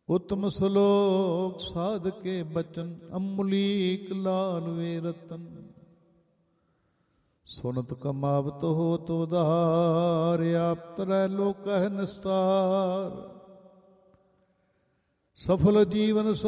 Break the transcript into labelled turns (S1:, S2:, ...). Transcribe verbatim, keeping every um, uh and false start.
S1: ਉਤਮ ਸਲੋਕ ਸਾਧ ਕੇ ਬਚਨ, ਅਮੁਲੀਕ ਲਾਲਵੇ ਰਤਨ। ਸੁਨਤ ਕਮਾਵਤ ਹੋਤ ਉਧਾਰ, ਆਪ ਤਰੈ ਲੋਕਹਿ ਨਿਸਤਾਰ। ਸਫਲ ਜੀਵਨ